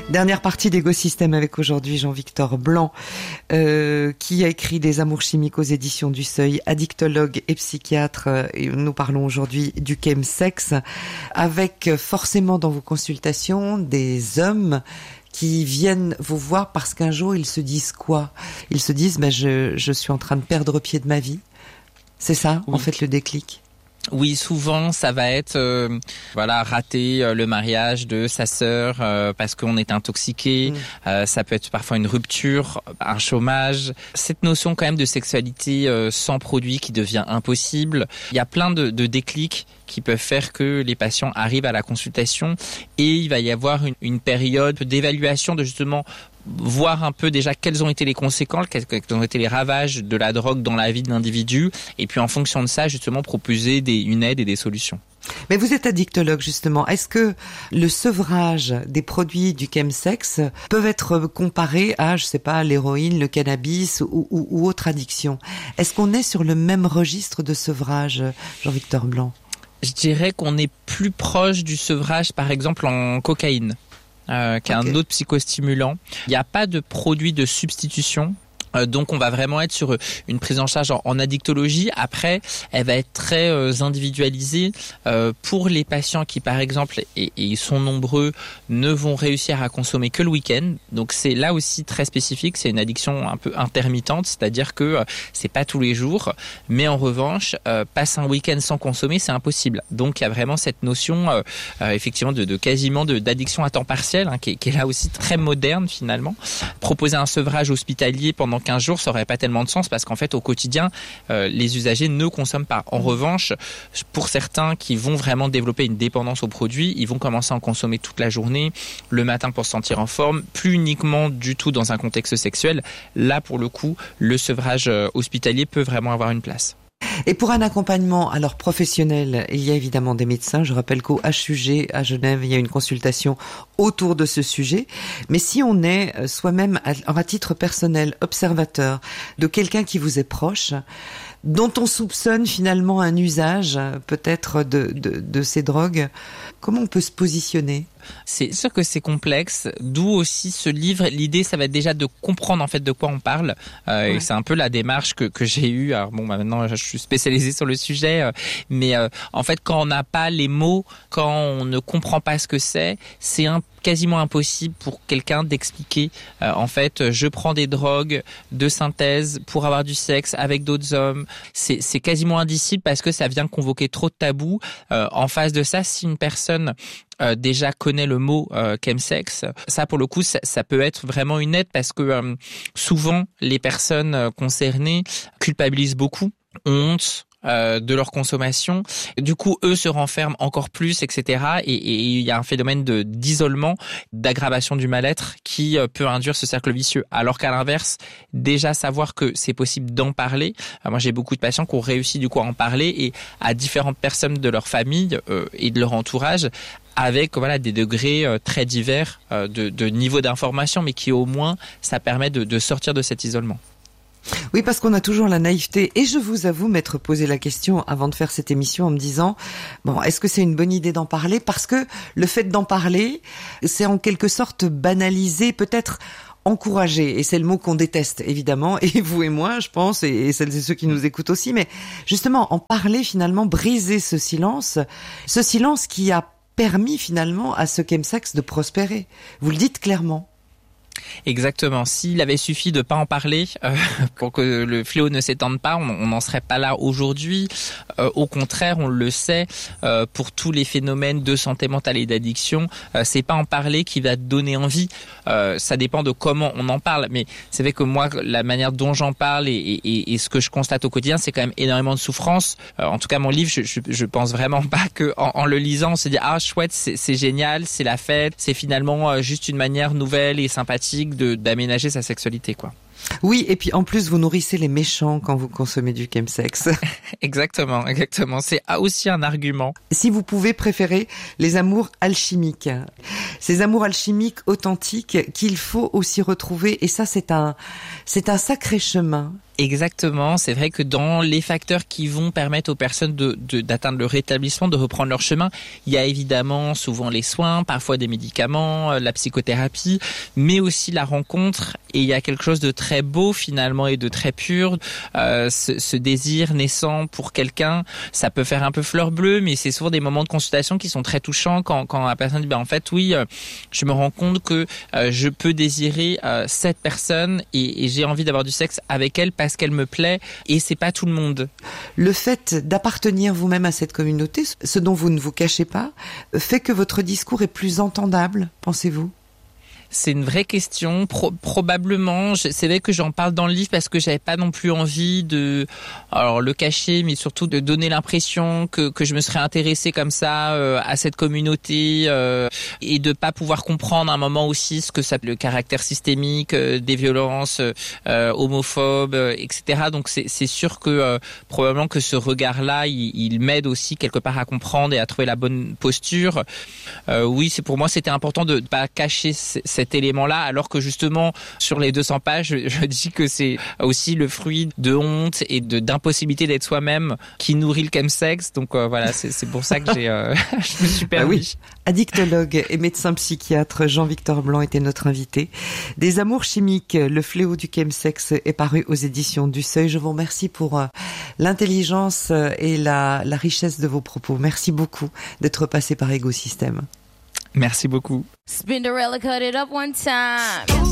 Dernière partie d'Égosystème avec aujourd'hui Jean-Victor Blanc, qui a écrit Des amours chimiques aux éditions du Seuil, addictologue et psychiatre. Et nous parlons aujourd'hui du chemsex, avec forcément dans vos consultations des hommes qui viennent vous voir parce qu'un jour ils se disent quoi ? Ils se disent je suis en train de perdre pied de ma vie. C'est ça, oui. En fait, le déclic. Oui, souvent ça va être rater le mariage de sa sœur parce qu'on est intoxiqué. Ça peut être parfois une rupture, un chômage. Cette notion quand même de sexualité sans produit qui devient impossible. Il y a plein de déclics qui peuvent faire que les patients arrivent à la consultation et il va y avoir une période d'évaluation de justement voir un peu déjà quelles ont été les conséquences, quels ont été les ravages de la drogue dans la vie de l'individu, et puis en fonction de ça, justement, proposer une aide et des solutions. Mais vous êtes addictologue, justement. Est-ce que le sevrage des produits du chemsex peuvent être comparés à, je sais pas, l'héroïne, le cannabis ou autre addiction ? Est-ce qu'on est sur le même registre de sevrage, Jean-Victor Blanc ? Je dirais qu'on est plus proche du sevrage, par exemple, en cocaïne. Qu'un autre psychostimulant. Il n'y a pas de produit de substitution. Donc on va vraiment être sur une prise en charge en addictologie. Après, elle va être très individualisée pour les patients qui, par exemple, et ils sont nombreux, ne vont réussir à consommer que le week-end. Donc c'est là aussi très spécifique. C'est une addiction un peu intermittente, c'est-à-dire que c'est pas tous les jours, mais en revanche, passer un week-end sans consommer, c'est impossible. Donc il y a vraiment cette notion, effectivement, de quasiment d'addiction à temps partiel, qui est là aussi très moderne finalement. Proposer un sevrage hospitalier pendant 15 jours, ça n'aurait pas tellement de sens parce qu'en fait, au quotidien, les usagers ne consomment pas. En revanche, pour certains qui vont vraiment développer une dépendance aux produits, ils vont commencer à en consommer toute la journée, le matin pour se sentir en forme, plus uniquement du tout dans un contexte sexuel. Là, pour le coup, le sevrage hospitalier peut vraiment avoir une place. Et pour un accompagnement alors professionnel, il y a évidemment des médecins. Je rappelle qu'au HUG à Genève, il y a une consultation autour de ce sujet. Mais si on est soi-même à titre personnel observateur de quelqu'un qui vous est proche, dont on soupçonne finalement un usage peut-être de ces drogues, comment on peut se positionner ? C'est sûr que c'est complexe, d'où aussi ce livre. L'idée, ça va être déjà de comprendre en fait de quoi on parle. Et c'est un peu la démarche que j'ai eue. Alors maintenant, je suis spécialisée sur le sujet, mais en fait, quand on n'a pas les mots, quand on ne comprend pas ce que c'est quasiment impossible pour quelqu'un d'expliquer. En fait, je prends des drogues de synthèse pour avoir du sexe avec d'autres hommes. C'est quasiment indicible parce que ça vient convoquer trop de tabous. En face de ça, si une personne déjà connaît le mot chemsex, ça pour le coup ça peut être vraiment une aide parce que souvent les personnes concernées culpabilisent beaucoup, honte de leur consommation. Du coup, eux se renferment encore plus, etc. Et il y a un phénomène d'isolement, d'aggravation du mal-être qui peut induire ce cercle vicieux. Alors qu'à l'inverse, déjà savoir que c'est possible d'en parler. Moi, j'ai beaucoup de patients qui ont réussi du coup à en parler et à différentes personnes de leur famille et de leur entourage, avec des degrés très divers de niveau d'information, mais qui au moins ça permet de sortir de cet isolement. Oui, parce qu'on a toujours la naïveté. Et je vous avoue m'être posé la question avant de faire cette émission en me disant, est-ce que c'est une bonne idée d'en parler ? Parce que le fait d'en parler, c'est en quelque sorte banaliser, peut-être encourager. Et c'est le mot qu'on déteste, évidemment. Et vous et moi, je pense, et celles et ceux qui nous écoutent aussi. Mais justement, en parler finalement, briser ce silence qui a permis finalement à ce chemsex de prospérer. Vous le dites clairement. Exactement. S'il avait suffi de pas en parler pour que le fléau ne s'étende pas, on n'en serait pas là aujourd'hui. Au contraire, on le sait, pour tous les phénomènes de santé mentale et d'addiction, c'est pas en parler qui va donner envie. Ça dépend de comment on en parle. Mais c'est vrai que moi, la manière dont j'en parle et ce que je constate au quotidien, c'est quand même énormément de souffrance. En tout cas, mon livre, je pense vraiment pas que en le lisant, on se dit chouette, c'est génial, c'est la fête, c'est finalement juste une manière nouvelle et sympathique d'aménager sa sexualité, quoi. Oui, et puis en plus, vous nourrissez les méchants quand vous consommez du chemsex. Exactement. C'est aussi un argument. Si vous pouvez préférer les amours alchimiques, ces amours alchimiques authentiques qu'il faut aussi retrouver, et ça c'est un sacré chemin Exactement, c'est vrai que dans les facteurs qui vont permettre aux personnes d'atteindre le rétablissement, de reprendre leur chemin, il y a évidemment souvent les soins, parfois des médicaments, la psychothérapie, mais aussi la rencontre. Et il y a quelque chose de très beau finalement et de très pur, ce désir naissant pour quelqu'un. Ça peut faire un peu fleur bleue, mais c'est souvent des moments de consultation qui sont très touchants quand la personne dit en fait oui, je me rends compte que je peux désirer cette personne et j'ai envie d'avoir du sexe avec elle parce qu'elle me plaît, et c'est pas tout le monde. Le fait d'appartenir vous-même à cette communauté, ce dont vous ne vous cachez pas, fait que votre discours est plus entendable, pensez-vous ? C'est une vraie question. Probablement, c'est vrai que j'en parle dans le livre parce que j'avais pas non plus envie de, alors le cacher, mais surtout de donner l'impression que je me serais intéressée comme ça à cette communauté et de pas pouvoir comprendre à un moment aussi ce que ça, le caractère systémique des violences homophobes, etc. Donc c'est sûr que probablement que ce regard-là, il m'aide aussi quelque part à comprendre et à trouver la bonne posture. Oui, c'est pour moi c'était important de pas cacher cet élément-là, alors que justement sur les 200 pages, je dis que c'est aussi le fruit de honte et d'impossibilité d'être soi-même qui nourrit le chemsex. Donc voilà, c'est pour ça que je me suis permis. Oui. Addictologue et médecin psychiatre Jean-Victor Blanc était notre invité. Des amours chimiques, le fléau du chemsex est paru aux éditions du Seuil. Je vous remercie pour l'intelligence et la richesse de vos propos. Merci beaucoup d'être passé par Égosystème. Merci beaucoup. Spinderella cut it up one time.